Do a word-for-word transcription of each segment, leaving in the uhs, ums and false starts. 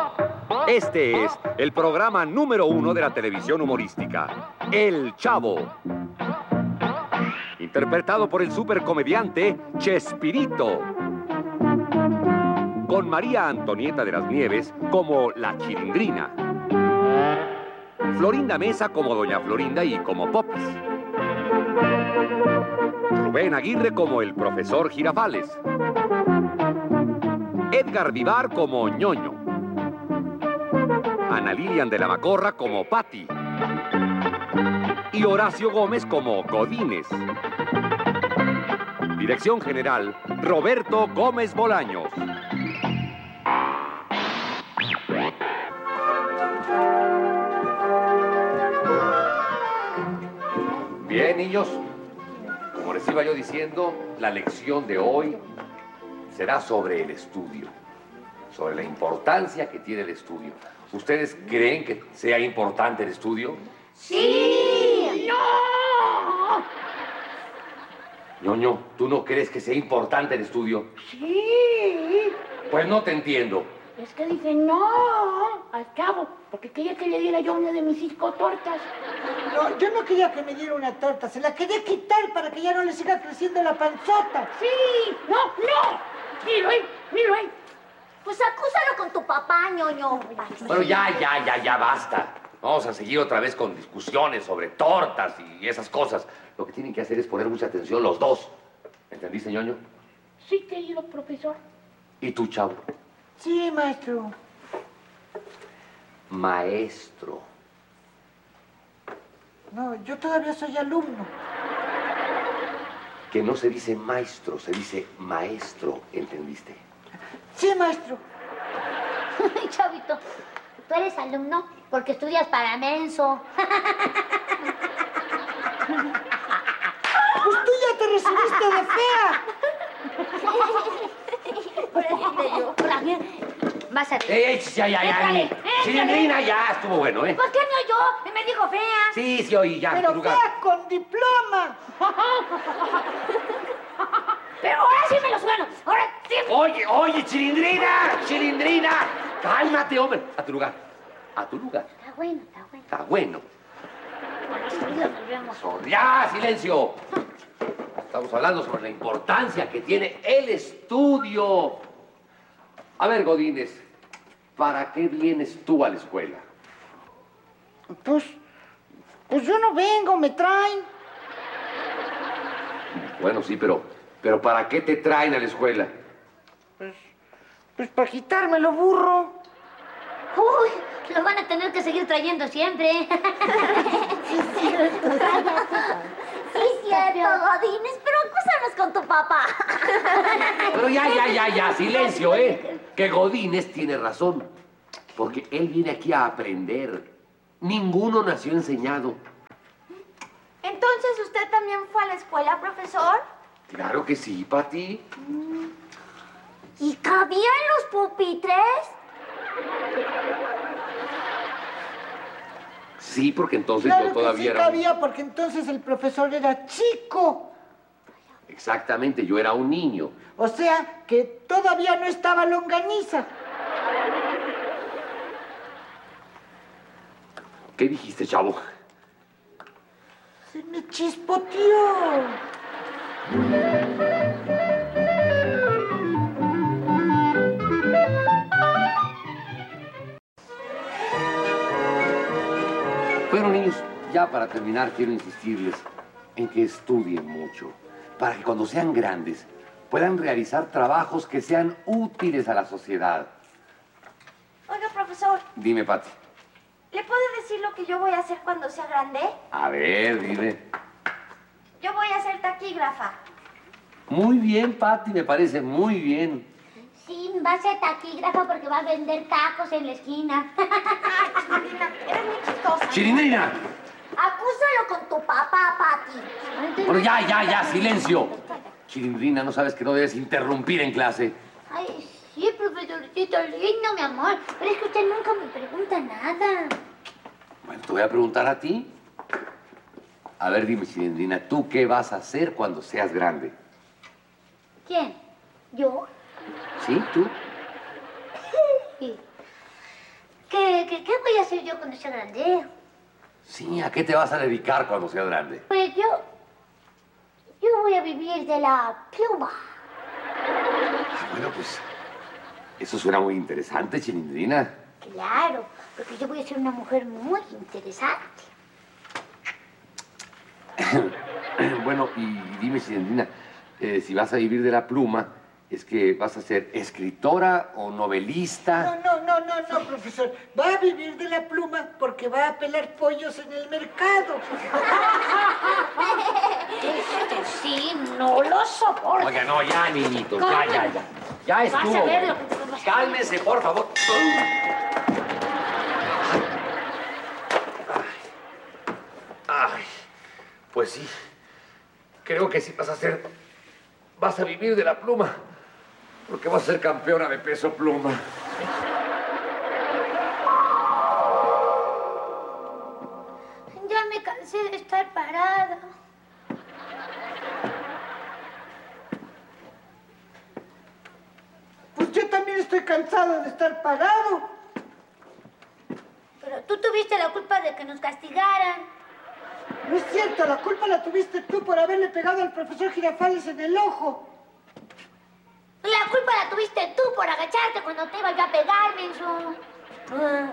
Este es el programa número uno de la televisión humorística, El Chavo. Interpretado por el supercomediante Chespirito. Con María Antonieta de las Nieves como la Chilindrina. Florinda Mesa como Doña Florinda y como Popis. Rubén Aguirre como el profesor Girafales. Edgar Vivar como Ñoño. Ana Lilian de la Macorra como Patti. Y Horacio Gómez como Godínez. Dirección general, Roberto Gómez Bolaños. Bien, niños, como les iba yo diciendo, la lección de hoy será sobre el estudio, sobre la importancia que tiene el estudio. ¿Ustedes creen que sea importante el estudio? ¡Sí! ¡No! Ñoño, ¿tú no crees que sea importante el estudio? Sí. Pues no te entiendo. Es que dice no al Chavo, porque quería que le diera yo una de mis cinco tortas. No, yo no quería que me diera una torta, se la quería quitar para que ya no le siga creciendo la panzota. Sí, no, no. Míralo ahí, míralo ahí. Pues acúsalo con tu papá, Ñoño. Bueno, ya, ya, ya, ya basta. Vamos a seguir otra vez con discusiones sobre tortas y esas cosas. Lo que tienen que hacer es poner mucha atención los dos. ¿Entendiste, Ñoño? Sí, querido profesor. ¿Y tú, Chavo? Sí, maestro. Maestro. No, yo todavía soy alumno. Que no se dice maestro, se dice maestro, ¿entendiste? Sí, maestro. Chavito, tú eres alumno porque estudias para menso. Pues tú ya te recibiste de fea. Vas a ver. ¡Ey, ey, ya, ya, ya! Échale, ni- Chilindrina, ya estuvo bueno, ¿eh? ¿Por qué no yo? Me dijo fea. Sí, sí, oí, ya, en tu Pero lugar. fea con diploma. Pero ahora sí me lo sueno. Ahora sí. Oye, oye, Chilindrina, Chilindrina. Cálmate, hombre. A tu lugar, a tu lugar. Está bueno, está bueno. Está bueno. Sí, lo resolvemos. So- Ya, silencio. Estamos hablando sobre la importancia que tiene el estudio. A ver, Godínez, ¿para qué vienes tú a la escuela? Pues, pues yo no vengo, me traen. Bueno, sí, pero, pero ¿para qué te traen a la escuela? Pues, pues para quitármelo, burro. Uy, lo van a tener que seguir trayendo siempre. Sí, cierto. Sí, cierto, Godínez, pero acúsanos con tu papá. Pero ya, ya, ya, ya, silencio, ¿eh? Que Godínez tiene razón. Porque él viene aquí a aprender. Ninguno nació enseñado. Entonces, ¿usted también fue a la escuela, profesor? Claro que sí, Pati. ¿Y cabían los pupitres? Sí, porque entonces Claro yo todavía que sí era... un- cabía, porque entonces el profesor era chico. Exactamente, yo era un niño. O sea, que todavía no estaba longaniza. ¿Qué dijiste, chavo? Se me chispoteó. Bueno, niños, ya para terminar quiero insistirles en que estudien mucho, para que cuando sean grandes puedan realizar trabajos que sean útiles a la sociedad. Oiga, profesor, Dime, Pati. ¿le puedo decir lo que yo voy a hacer cuando sea grande? A ver, dime. Yo voy a ser taquígrafa. Muy bien, Pati, me parece muy bien. Sí, va a ser taquígrafo porque va a vender tacos en la esquina. Chilindrina, eres muy chistosa. ¡Chilindrina! Acúsalo con tu papá, Pati. Bueno, ya, ya, ya, silencio. Chilindrina, ¿no sabes que no debes interrumpir en clase? Ay, sí, profesorcito lindo, mi amor. Pero es que usted nunca me pregunta nada. Bueno, te voy a preguntar a ti. A ver, dime, Chilindrina, ¿tú qué vas a hacer cuando seas grande? ¿Quién? ¿Yo? ¿Sí, tú? Sí. ¿qué, ¿qué voy a hacer yo cuando sea grande? Sí, ¿a qué te vas a dedicar cuando seas grande? Pues yo... Yo voy a vivir de la pluma. Ah, bueno, pues eso suena muy interesante, Chilindrina. Claro, porque yo voy a ser una mujer muy interesante. Bueno, y dime, Chilindrina, eh, si vas a vivir de la pluma, ¿es que vas a ser escritora o novelista? No, no, no, no, no, profesor. Va a vivir de la pluma porque va a pelar pollos en el mercado. Esto sí, no lo soporto. Oiga, no, ya, niñitos, ya, ya, ya. Ya Vas a estuvo. ver lo que te va a pasar. Cálmese, por favor. Ay, ay, pues sí. Creo que sí vas a ser... Vas a vivir de la pluma. Porque vas a ser campeona de peso pluma. Ya me cansé de estar parada. Pues yo también estoy cansado de estar parado. Pero tú tuviste la culpa de que nos castigaran. No es cierto, la culpa la tuviste tú por haberle pegado al profesor Girafales en el ojo. La culpa la tuviste tú por agacharte cuando te iba yo a pegar, menso. Ah.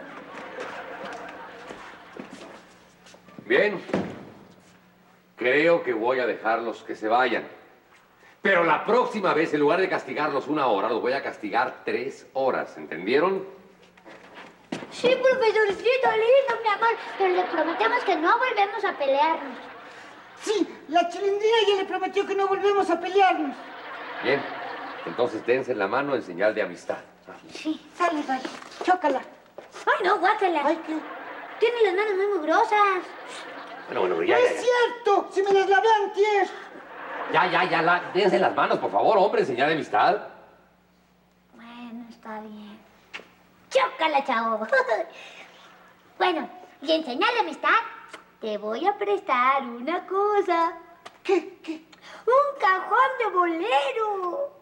Bien. Creo que voy a dejarlos que se vayan. Pero la próxima vez, en lugar de castigarlos una hora, los voy a castigar tres horas. ¿Entendieron? Sí, profesorcito lindo, mi amor. Pero le prometemos que no volvemos a pelearnos. Sí, la Chilindrina ya le prometió que no volvemos a pelearnos. Bien. Entonces dense la mano en señal de amistad. Sí. Sale, vale, chócala. Ay, no, guácala. Ay, ¿qué? Tiene las manos muy mugrosas. Bueno, bueno, No ya, ya, es ya. cierto, si me las lavé antier. Ya, ya, ya, la... dense las manos, por favor, hombre, en señal de amistad. Bueno, está bien. Chócala, chavo. Bueno, y en señal de amistad, te voy a prestar una cosa. ¿Qué? ¿Qué? Un cajón de bolero.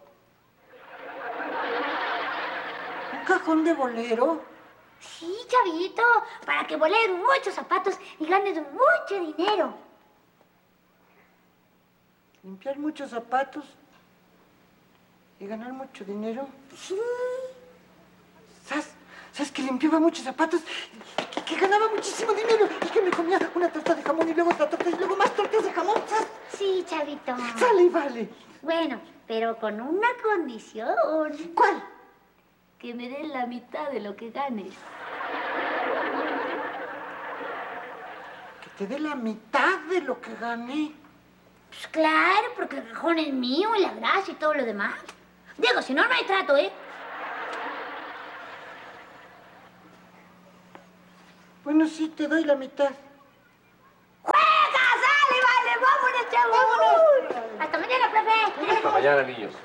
¿Un cajón de bolero? Sí, chavito, para que voles muchos zapatos y ganes mucho dinero. ¿Limpiar muchos zapatos y ganar mucho dinero? Sí. ¿Sabes? ¿Sabes que limpiaba muchos zapatos? Que, que ganaba muchísimo dinero. Es que me comía una torta de jamón y luego otra torta y luego más tortas de jamón. ¿Sabes? Sí, chavito. Sale y vale. Bueno, pero con una condición. ¿Cuál? Que me den la mitad de lo que ganes. Que te dé la mitad de lo que gané. Pues claro, porque el cajón es mío, y la grasa y todo lo demás. Diego, si no, no hay trato, ¿eh? Bueno, sí, te doy la mitad. ¡Juega! ¡Sale, vale! ¡Vámonos, chavos! ¡Hasta mañana, profe! Hasta mañana, niños.